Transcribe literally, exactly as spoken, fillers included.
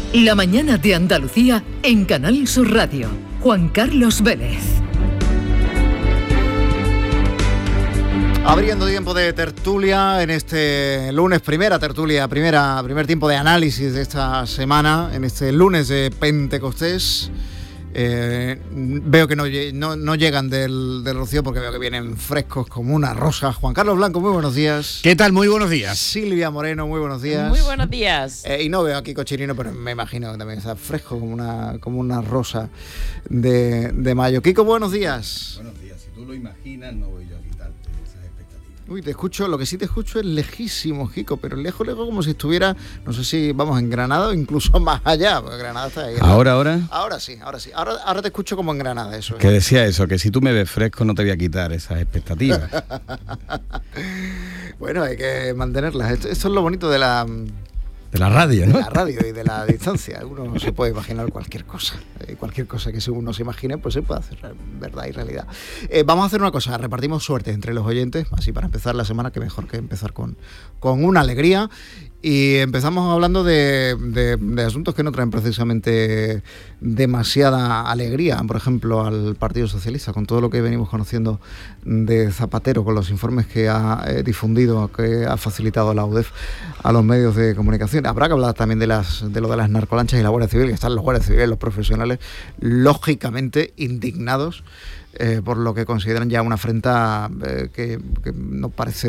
La mañana de Andalucía en Canal Sur Radio. Juan Carlos Vélez. Abriendo tiempo de tertulia en este lunes, primera tertulia, primera, primer tiempo de análisis de esta semana, en este lunes de Pentecostés. Eh, veo que no, no, no llegan del, del Rocío porque veo que vienen frescos como una rosa. Juan Carlos Blanco, muy buenos días. ¿Qué tal? Muy buenos días. Silvia Moreno, muy buenos días. Muy buenos días. Eh, y no veo aquí Cochinino, pero me imagino que también está fresco como una, como una rosa de, de mayo. Kiko, buenos días. Buenos días. Si tú lo imaginas, no voy yo a quitarte esas expectativas. Uy, te escucho, lo que sí te escucho es lejísimo, Kiko, pero lejos, lejos, como si estuviera, no sé si vamos en Granada o incluso más allá, porque Granada está ahí. ¿Ahora, ahora? Ahora sí, ahora sí. Ahora, ahora te escucho como en Granada, eso es. Que decía eso, que si tú me ves fresco no te voy a quitar esas expectativas. Bueno, hay que mantenerlas. Esto, esto es lo bonito de la... De la radio, ¿no? De la radio y de la distancia. Uno se puede imaginar cualquier cosa. Eh, cualquier cosa que uno se imagine, pues se puede hacer verdad y realidad. Eh, vamos a hacer una cosa, repartimos suerte entre los oyentes, así para empezar la semana, que mejor que empezar con, con una alegría. Y empezamos hablando de, de, de asuntos que no traen precisamente demasiada alegría. Por ejemplo, al Partido Socialista, con todo lo que venimos conociendo de Zapatero, con los informes que ha eh, difundido, que ha facilitado la U D E F a los medios de comunicación. Habrá que hablar también de las de lo de las narcolanchas y la Guardia Civil, que están los guardias civiles, los profesionales, lógicamente indignados eh, por lo que consideran ya una afrenta eh, que, que no parece